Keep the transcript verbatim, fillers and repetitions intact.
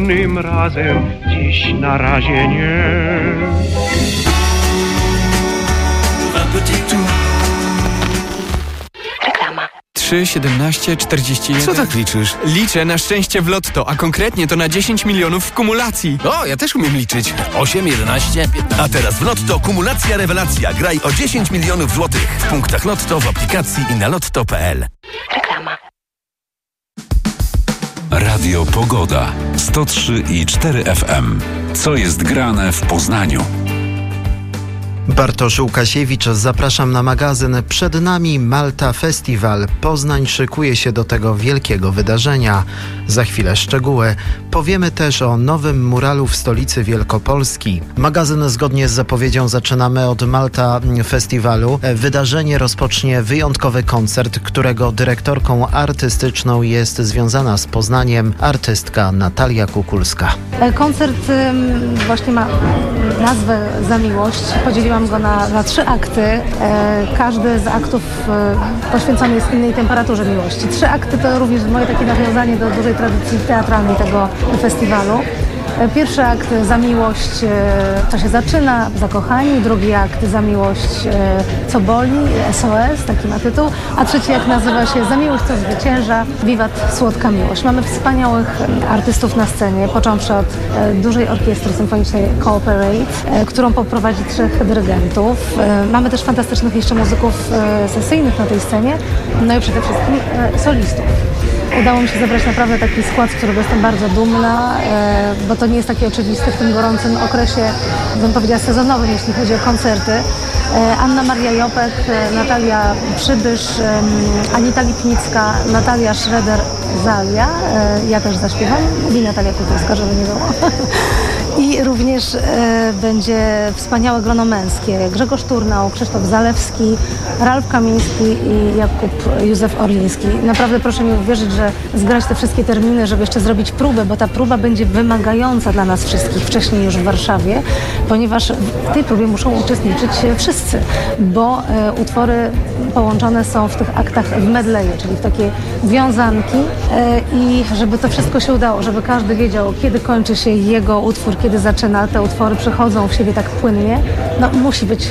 Tym razem dziś na razie nie. Reklama. trzy, siedemnaście, czterdzieści jeden. Co tak liczysz? Liczę na szczęście w lotto, a konkretnie to na dziesięć milionów w kumulacji. O, ja też umiem liczyć. osiem, jedenaście, piętnaście. A teraz w Lotto kumulacja rewelacja. Graj o dziesięć milionów złotych w punktach Lotto, w aplikacji i na lotto kropka p l. Reklama. Radio Pogoda. sto trzy i cztery F M. Co jest grane w Poznaniu? Bartosz Łukasiewicz, zapraszam na magazyn. Przed nami Malta Festival. Poznań szykuje się do tego wielkiego wydarzenia. Za chwilę szczegóły. Powiemy też o nowym muralu w stolicy Wielkopolski. Magazyn zgodnie z zapowiedzią zaczynamy od Malta Festiwalu. Wydarzenie rozpocznie wyjątkowy koncert, którego dyrektorką artystyczną jest związana z Poznaniem artystka Natalia Kukulska. Koncert ym, właśnie ma nazwę Za miłość. Podzieliłam go na, na trzy akty. E, każdy z aktów e, poświęcony jest innej temperaturze miłości. Trzy akty to również moje takie nawiązanie do dużej tradycji teatralnej tego festiwalu. E, pierwszy akt Za miłość, e, to się zaczyna, zakochani. Drugi akt Za miłość, e, co boli, S O S, taki ma tytuł. A trzeci akt nazywa się Za miłość, co zwycięża, wiwat słodka miłość. Mamy wspaniałych artystów na scenie, począwszy od e, dużej orkiestry symfonicznej Cooperate, e, którą poprowadzi trzech dyrygentów. E, mamy też fantastycznych jeszcze muzyków e, sesyjnych na tej scenie, no i przede wszystkim e, solistów. Udało mi się zebrać naprawdę taki skład, z którego jestem bardzo dumna, e, bo to nie jest takie oczywiste w tym gorącym okresie, bym powiedziała sezonowym, jeśli chodzi o koncerty. E, Anna Maria Jopek, e, Natalia Przybysz, e, Anita Lipnicka, Natalia Schroeder-Zalia, e, ja też zaśpiewam, i Natalia Kukulska, żeby nie było. I również e, będzie wspaniałe grono męskie. Grzegorz Turnał, Krzysztof Zalewski, Ralf Kamiński i Jakub Józef Orliński. Naprawdę proszę mi uwierzyć, że zgrać te wszystkie terminy, żeby jeszcze zrobić próbę, bo ta próba będzie wymagająca dla nas wszystkich wcześniej już w Warszawie, ponieważ w tej próbie muszą uczestniczyć wszyscy, bo e, utwory połączone są w tych aktach w medleje, czyli w takie wiązanki e, i żeby to wszystko się udało, żeby każdy wiedział, kiedy kończy się jego utwór, kiedy zaczyna, te utwory przechodzą w siebie tak płynnie, no musi być